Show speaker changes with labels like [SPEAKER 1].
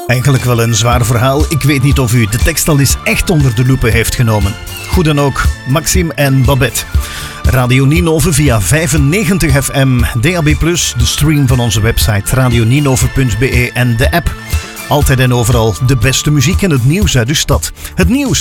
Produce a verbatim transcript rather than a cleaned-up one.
[SPEAKER 1] Eigenlijk wel een zwaar verhaal. Ik weet niet of u de tekst al eens echt onder de loepen heeft genomen. Goed dan ook, Maxime en Babette. Radio Ninove via vijfennegentig F M, D A B plus, de stream van onze website radio ninove punt b e en de app. Altijd en overal de beste muziek en het nieuws uit uw stad. Het nieuws